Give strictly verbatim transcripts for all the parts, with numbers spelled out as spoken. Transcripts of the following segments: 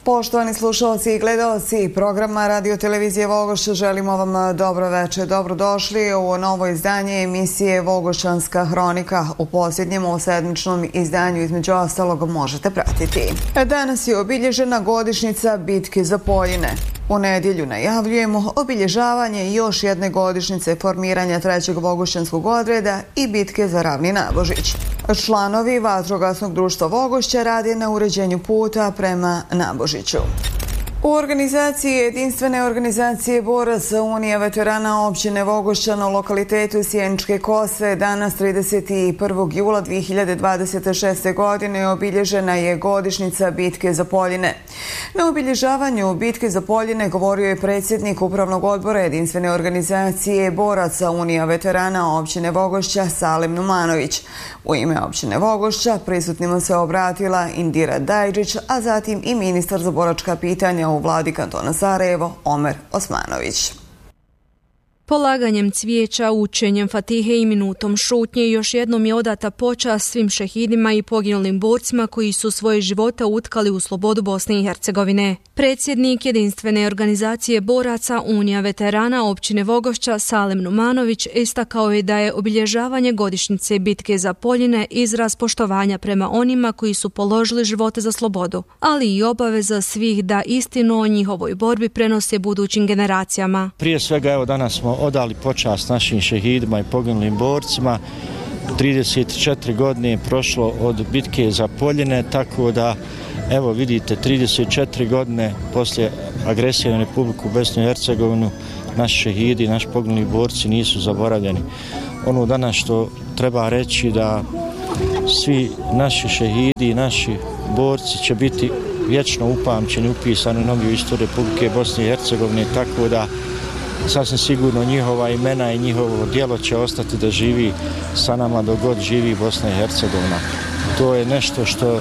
Poštovani slušalci i gledalci programa Radio Televizije Vogošća, želimo vam dobro večer. Dobrodošli u novo izdanje emisije Vogošćanska hronika. U posljednjem osedmičnom izdanju između ostalog možete pratiti. Danas je obilježena godišnjica bitke za Poljine. U nedjelju najavljujemo obilježavanje još jedne godišnjice formiranja trećeg Vogošćanskog odreda i bitke za Ravni Nabožić. Članovi Vatrogasnog društva Vogošća rade na uređenju puta prema Nabožiću. U organizaciji jedinstvene organizacije boraca Unija veterana općine Vogošća na lokalitetu Sjeničke Kose danas trideset prvog jula dvije hiljade dvadeset šeste. godine obilježena je godišnjica bitke za Poljine. Na obilježavanju bitke za Poljine govorio je predsjednik Upravnog odbora jedinstvene organizacije boraca Unija veterana općine Vogošća Salem Numanović. U ime općine Vogošća prisutnima se obratila Indira Dajđić, a zatim i ministar za boračka pitanja u vladi kantona Sarajevo Omer Osmanović. Polaganjem cvijeća, učenjem fatihe i minutom šutnje još jednom je odata počast svim šehidima i poginulim borcima koji su svoje živote utkali u slobodu Bosne i Hercegovine. Predsjednik jedinstvene organizacije boraca Unija veterana općine Vogošća Salem Numanović istakao je da je obilježavanje godišnjice bitke za Poljine izraz poštovanja prema onima koji su položili živote za slobodu, ali i obaveza svih da istinu o njihovoj borbi prenose budućim generacijama. Prije svega, evo, danas smo odali počast našim šehidima i poginulim borcima. trideset četiri godine je prošlo od bitke za Poljine, tako da evo vidite, trideset četiri godine poslije agresije na Republiku Bosnu i Hercegovinu naši šehidi, naši poginuli borci nisu zaboravljeni. Ono danas što treba reći da svi naši šehidi i naši borci će biti vječno upamćeni, upisani u noviju istoriju Republike Bosne i Hercegovine, tako da sasvim sigurno njihova imena i njihovo djelo će ostati da živi sa nama dok god živi Bosna i Hercegovina. To je nešto što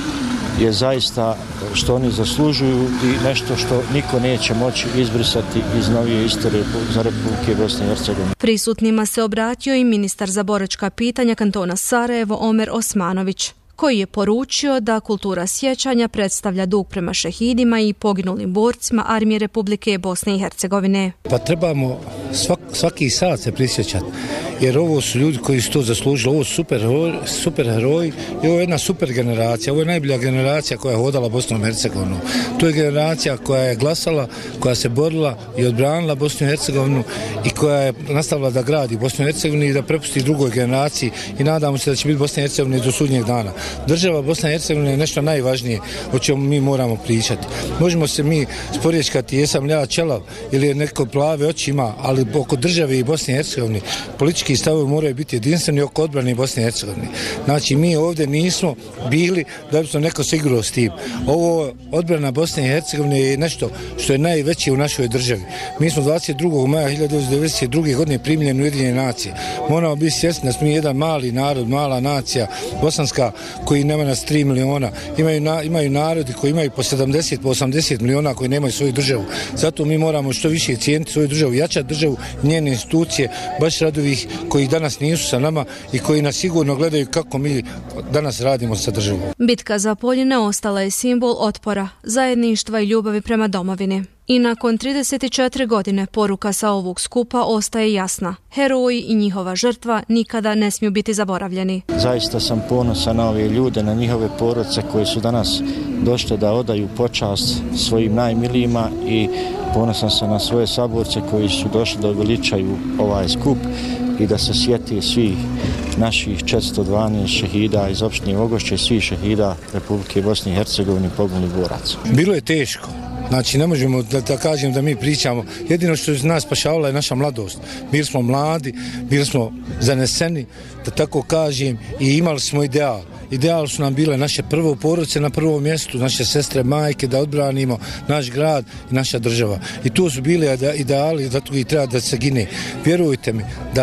je zaista, što oni zaslužuju i nešto što niko neće moći izbrisati iz novije istorije za Republike Bosne i Hercegovine. Prisutnima se obratio i ministar za boračka pitanja kantona Sarajevo Omer Osmanović, koji je poručio da kultura sjećanja predstavlja dug prema šehidima i poginulim borcima Armije Republike Bosne i Hercegovine. Pa trebamo svak, svaki sat se prisjećati, jer ovo su ljudi koji su to zaslužili, ovo su super, super heroji i ovo je jedna super generacija, ovo je najbolja generacija koja je hodala Bosnom i Hercegovinu. To je generacija koja je glasala, koja se borila i odbranila Bosnu i Hercegovinu i koja je nastavila da gradi Bosnu i Hercegovinu i da prepusti drugoj generaciji i nadamo se da će biti Bosna i Hercegovina do sudnjeg dana. Država Bosna i Hercegovina je nešto najvažnije o čemu mi moramo pričati. Možemo se mi sporječkati jesam li ja čelav ili je neko plave oči ima, ali oko države i Bosne i Hercegovine politički stavovi moraju biti jedinstveni oko odbrane Bosne i Hercegovine. Znači mi ovdje nismo bili da bi smo neko se igrao s tim. Ovo odbrana Bosne i Hercegovine je nešto što je najveće u našoj državi. Mi smo dvadeset drugog maja hiljadu devetsto devedeset druge. godine primljeni u Ujedinjene nacije. Moramo biti svjesni da smo mi jedan mali narod, mala nacija, bosanska, koji nema nas tri miliona. Imaju, na, imaju narodi koji imaju po sedamdeset, po osamdeset miliona koji nemaju svoju državu. Zato mi moramo što više cijeniti svoju državu, jačati državu, njene institucije, baš radovih koji danas nisu sa nama i koji nas sigurno gledaju kako mi danas radimo sa državom. Bitka za Poljine ostala je simbol otpora, zajedništva i ljubavi prema domovini. I nakon trideset četiri godine poruka sa ovog skupa ostaje jasna. Heroji i njihova žrtva nikada ne smiju biti zaboravljeni. Zaista sam ponosan na ove ljude, na njihove porodice koje su danas došle da odaju počast svojim najmilijima i ponosan sam na svoje saborce koji su došli da veličaju ovaj skup i da se sjeti svih naših četiristo dvanaest šehida iz opštine Vogošće i svih šehida Republike Bosne i Hercegovine poginulih boraca. Bilo je teško. Znači ne možemo da, da kažem da mi pričamo. Jedino što je nas spašavala je naša mladost. Bili smo mladi, bili smo zaneseni, da tako kažem, i imali smo ideal. Ideal su nam bile naše prvo porodice na prvom mjestu, naše sestre, majke, da odbranimo naš grad i naša država. I to su bile ideali, zato i treba da se gine. Vjerujte mi da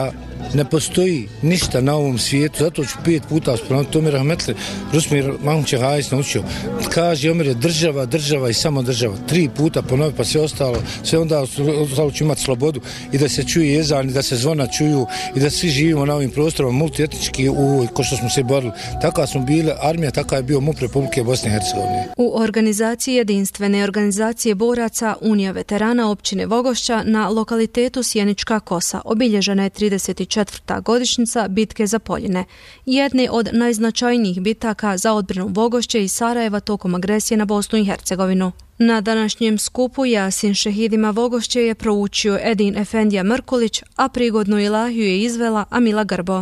ne postoji ništa na ovom svijetu, zato ću pet puta spomenuti Omer Rahmetli, Rusmir Mahmuće Hajs naučio. Kaže Omer je država, država i samo država. Tri puta ponovi pa sve ostalo, sve onda ostalo ću imati slobodu i da se čuje jezan i da se zvona čuju i da svi živimo na ovim prostorima multietnički u ko što smo se borili. Taka smo bili armija, taka je bio MUP Republike Bosne i Hercegovine. U organizaciji jedinstvene organizacije boraca Unija veterana općine Vogošća na lokalitetu Sjenička Kosa obilježena je trideset četvrta godišnjica bitke za Poljine, jedne od najznačajnijih bitaka za odbranu Vogošće i Sarajeva tokom agresije na Bosnu i Hercegovinu. Na današnjem skupu Jasin šehidima Vogošće je proučio Edin Efendija Mrkulić, a prigodnu ilahiju je izvela Amila Grbo.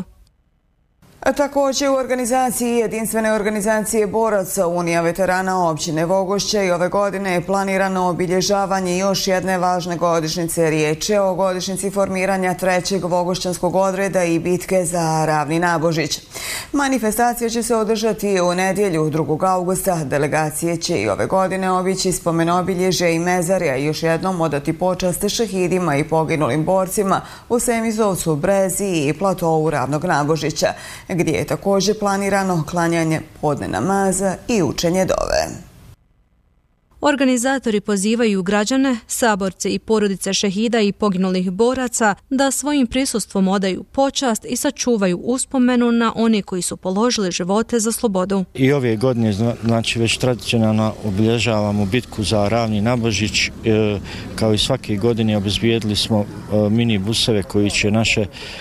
A također u organizaciji jedinstvene organizacije boraca Unija veterana općine Vogošća i ove godine je planirano obilježavanje još jedne važne godišnjice. Riječ je o godišnjici formiranja trećeg Vogošćanskog odreda i bitke za Ravni Nabožić. Manifestacija će se održati u nedjelju drugog augusta. Delegacije će i ove godine obići spomenobilježje i mezarja i još jednom odati počast šehidima i poginulim borcima u Semizovcu, Breziji i platovu Ravnog Nabožića, gdje je također planirano klanjanje podne namaza i učenje dove. Organizatori pozivaju građane, saborce i porodice šehida i poginulih boraca da svojim prisustvom odaju počast i sačuvaju uspomenu na one koji su položili živote za slobodu. I ove godine znači već tradicionalno obilježavamo bitku za Ravni Nabožić. E, kao i svake godine obezbijedili smo e, mini buseve koji će naše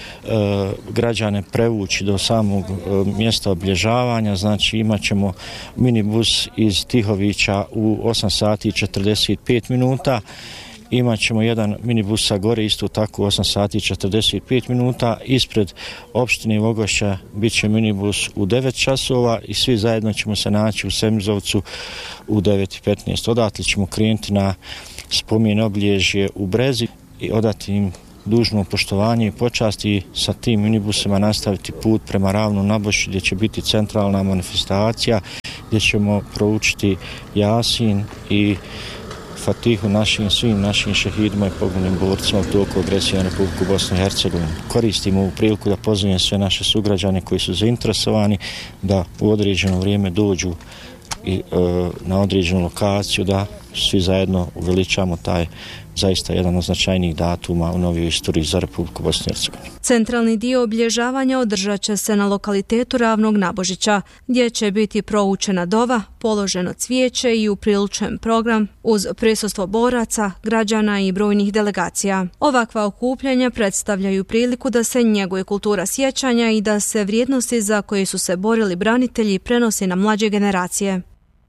građane prevući do samog mjesta obilježavanja. Znači imat ćemo minibus iz Tihovića u osam sati i četrdeset pet minuta. Imat ćemo jedan minibus sa gore isto tako u osam sati i četrdeset pet minuta. Ispred opštine Vogošća bit će minibus u devet časova i svi zajedno ćemo se naći u Semizovcu u devet i petnaest. Odatle ćemo krenuti na spomen obilježje u Brezi i odati im dužno poštovanje i počast i sa tim minibusima nastaviti put prema Ravnu Nabožiću gdje će biti centralna manifestacija, gdje ćemo proučiti Jasin i Fatihu našim svim našim šehidima i poginulim borcima u toku agresije na Republiku Bosnu i Hercegovinu. Koristimo ovu priliku da pozovem sve naše sugrađane koji su zainteresovani da u određeno vrijeme dođu i, e, na određenu lokaciju, da svi zajedno uveličamo taj zaista jedan od značajnijih datuma u novijoj istoriji za Republiku Bosnu i Hercegovinu. Centralni dio obilježavanja održat će se na lokalitetu Ravnog Nabožića, gdje će biti proučena dova, položeno cvijeće i upriličen program uz prisustvo boraca, građana i brojnih delegacija. Ovakva okupljanja predstavljaju priliku da se njeguje kultura sjećanja i da se vrijednosti za koje su se borili branitelji prenosi na mlađe generacije.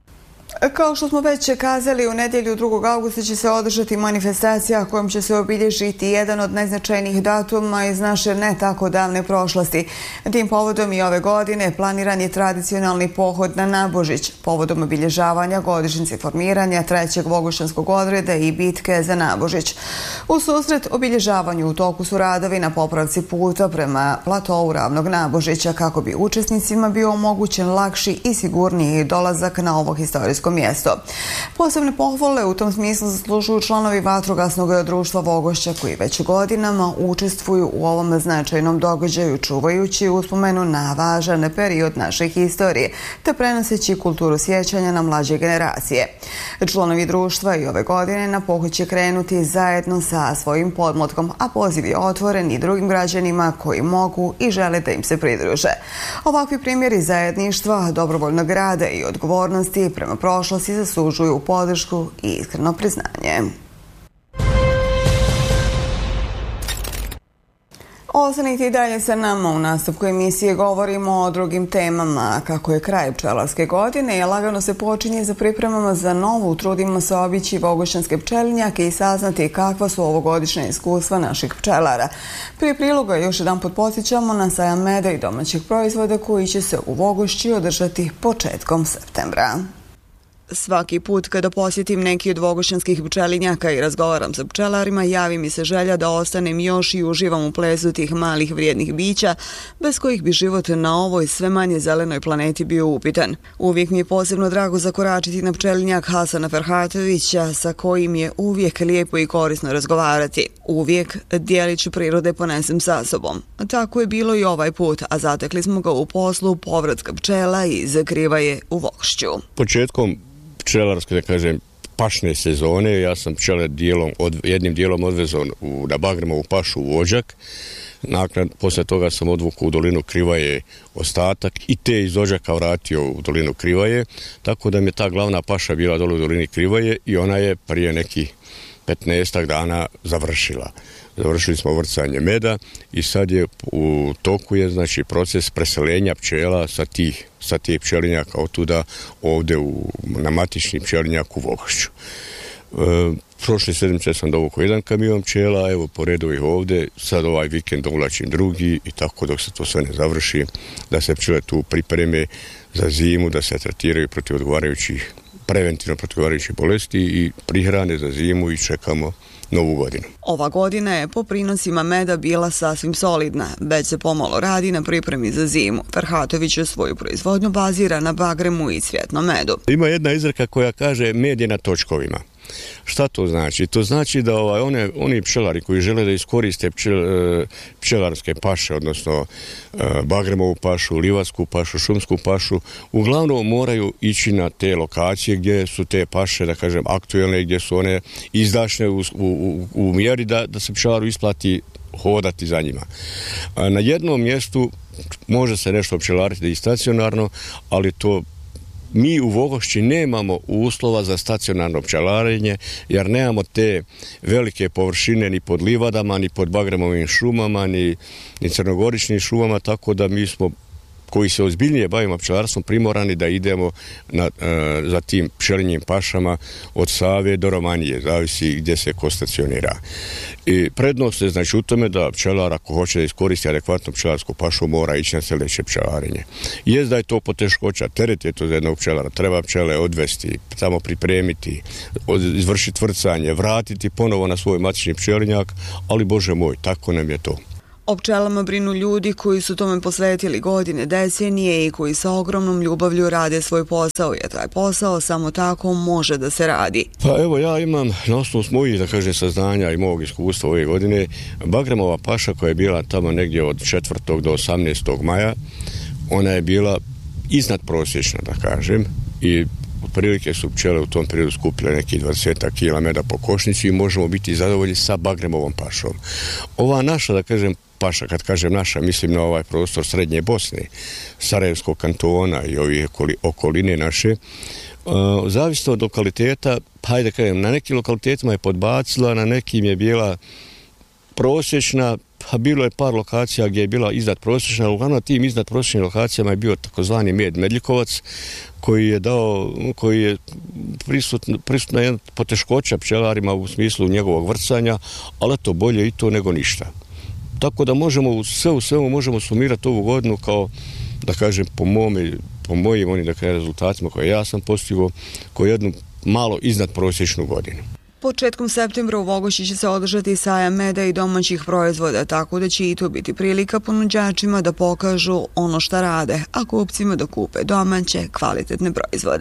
Kao što smo već kazali, u nedjelju drugog augusta će se održati manifestacija kojom će se obilježiti jedan od najznačajnijih datuma iz naše ne tako davne prošlosti. Tim povodom i ove godine planiran je tradicionalni pohod na Nabožić, povodom obilježavanja godišnjice formiranja trećeg Vogošćanskog odreda i bitke za Nabožić. U susret obilježavanju u toku su radovi na popravci puta prema platovu Ravnog Nabožića kako bi učesnicima bio omogućen lakši i sigurniji dolazak na ovo historijsko mjesto. Posebne pohvale u tom smislu zaslužuju članovi Vatrogasnog društva Vogošća koji već godinama učestvuju u ovom značajnom događaju, čuvajući uspomenu na važan period naše historije te prenoseći kulturu sjećanja na mlađe generacije. Članovi društva i ove godine na pohod će krenuti zajedno sa svojim podmlatkom, a poziv je otvoren i drugim građanima koji mogu i žele da im se pridruže. Ovakvi primjeri zajedništva, dobrovoljnog rada i odgovornosti prema prošlosti zaslužuju podršku i iskreno priznanje. Ostanite i dalje sa nama. U nastavku emisije govorimo o drugim temama. Kako je kraj pčelarske godine, lagano se počinje za pripremama za novu. Trudimo se obići vogošćanske pčelinjake i saznati kakva su ovogodišnja iskustva naših pčelara. Prije priloga još jedan put podsjećamo na sajam meda i domaćih proizvoda koji će se u Vogošći održati početkom septembra. Svaki put kada posjetim neki od vogošćanskih pčelinjaka i razgovaram sa pčelarima, javi mi se želja da ostanem još i uživam u plesu tih malih vrijednih bića, bez kojih bi život na ovoj sve manje zelenoj planeti bio upitan. Uvijek mi je posebno drago zakoračiti na pčelinjak Hasana Ferhatovića, sa kojim je uvijek lijepo i korisno razgovarati. Uvijek dijelić prirode ponesem sa sobom. Tako je bilo i ovaj put, a zatekli smo ga u poslu povratka pčela iz Krivaje u Vogošću. Početkom pčelarske, da kažem, pašne sezone, ja sam pčele dijelom, od, jednim dijelom odvezao u, na Bagremovu pašu u Odžak. Nakon, poslije toga sam odvukao u dolinu Krivaje ostatak i te iz Odžaka vratio u dolinu Krivaje, tako da mi je ta glavna paša bila dole u dolini Krivaje i ona je prije nekih petnaestak dana završila. Završili smo vrcanje meda i sad je u toku je znači proces preselenja pčela sa tih sa tih pčelinjaka otuda ovdje u, na matični pčelinjak u Vogošću. E, prošle sedmice sam dovukao jedan kamion pčela, evo po redu ih ovdje, sad ovaj vikend uvlačim drugi i tako dok se to sve ne završi, da se pčele tu pripreme za zimu, da se tretiraju protiv odgovarajućih preventivno protiv odgovarajućih bolesti i prihrane za zimu i čekamo novu godinu. Ova godina je po prinosima meda bila sasvim solidna, već se pomalo radi na pripremi za zimu. Ferhatović je svoju proizvodnju bazira na bagremu i cvjetnom medu. Ima jedna izreka koja kaže med je na točkovima. Šta to znači? To znači da ovaj, one, oni pčelari koji žele da iskoriste pčel, pčelarske paše, odnosno bagremovu pašu, livasku pašu, šumsku pašu, uglavnom moraju ići na te lokacije gdje su te paše, da kažem, aktuelne, gdje su one izdašne u, u, u mjeri da, da se pčelaru isplati hodati za njima. Na jednom mjestu može se nešto pčelariti i stacionarno, ali to mi u Vogošći nemamo uslova za stacionarno pčelarenje jer nemamo te velike površine ni pod livadama, ni pod bagremovim šumama, ni, ni crnogoričnim šumama, tako da mi smo koji se ozbiljnije bavimo pčelarstvom primorani da idemo na, e, za tim pčelinjim pašama od Save do Romanije, zavisi gdje se ko stacionira. I prednost je znači u tome da pčelar ako hoće da iskoristi adekvatnu pčelarsku pašu mora ići na sljedeće pčelarenje. Jest da je to poteškoća, teret je to za jednog pčelara, treba pčele odvesti, samo pripremiti, od, izvršiti vrcanje, vratiti ponovo na svoj matični pčelinjak, ali Bože moj, tako nam je to. O pčelama brinu ljudi koji su tome posvetili godine, decenije i koji sa ogromnom ljubavlju rade svoj posao, jer taj posao samo tako može da se radi. Pa evo ja imam na osnovu mojih, da kažem, saznanja i mog iskustva ove godine, bagremova paša koja je bila tamo negdje od četvrtog do osamnaestog maja, ona je bila iznad prosječna, da kažem, i otprilike su pčele u tom periodu skupile neki dvadeset kila meda po košnici i možemo biti zadovoljni sa bagremovom pašom. Ova naša, da kažem, paša, kad kažem naša, mislim na ovaj prostor Srednje Bosne, Sarajevskog kantona i ovih okoline naše, uh, zavisno od lokaliteta, pa hajde kažem, na nekim lokalitetima je podbacila, na nekim je bila prosječna, pa bilo je par lokacija gdje je bila iznad prosječna, uglavnom na tim iznad prosječnim lokacijama je bio takozvani med Medljikovac, koji je dao, koji je prisutna, prisutna jedna poteškoća pčelarima u smislu njegovog vrcanja, ali to bolje i to nego ništa. Tako da možemo, sve u svemu možemo sumirati ovu godinu kao, da kažem, po mome, po mojim onim, da kažem, rezultatima koje ja sam postigao, kao jednu malo iznad prosječnu godinu. Početkom septembra u Vogošći će se održati sajam meda i domaćih proizvoda, tako da će i to biti prilika ponuđačima da pokažu ono šta rade, a kupcima da kupe domaće, kvalitetne proizvode.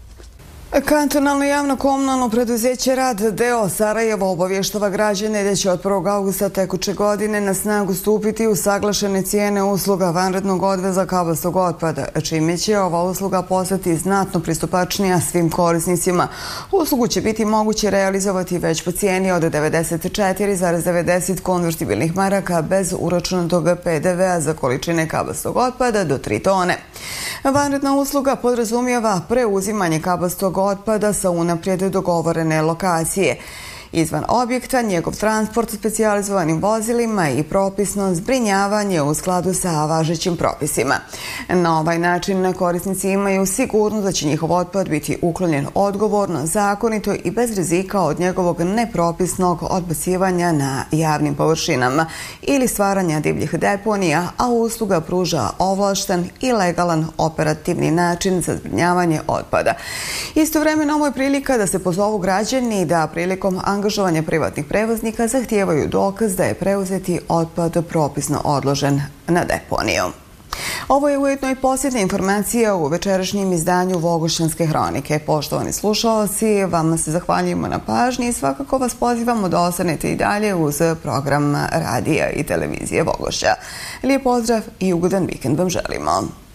Kantonalno javno komunalno preduzeće Rad deo Sarajevo obavještava građane da će od prvog avgusta tekuće godine na snagu stupiti usaglašene cijene usluga vanrednog odveza kabelskog otpada, čime će ova usluga postati znatno pristupačnija svim korisnicima. Uslugu će biti moguće realizovati već po cijeni od devedeset četiri zarez devedeset konvertibilnih maraka bez uračunatog pe de vea za količine kabelskog otpada do tri tone. Vanredna usluga podrazumijeva preuzimanje kabelskog otpada sa unaprijed dogovorene lokacije. izvan objekta, njegov transport specijalizovanim vozilima i propisno zbrinjavanje u skladu sa važećim propisima. Na ovaj način korisnici imaju sigurnost da će njihov otpad biti uklonjen odgovorno, zakonito i bez rizika od njegovog nepropisnog odbacivanja na javnim površinama ili stvaranja divljih deponija, a usluga pruža ovlašten i legalan operativni način za zbrinjavanje otpada. Istovremeno, ovo je prilika da se pozovu građani da prilikom angažovanja privatnih prevoznika zahtijevaju dokaz da je preuzeti otpad propisno odložen na deponiju. Ovo je ujedno i posljednja informacija u večerašnjem izdanju Vogošćanske hronike. Poštovani slušalci, vama se zahvaljujemo na pažnji i svakako vas pozivamo da ostanete i dalje uz program radija i televizije Vogošća. Lijep pozdrav i ugodan vikend vam želimo.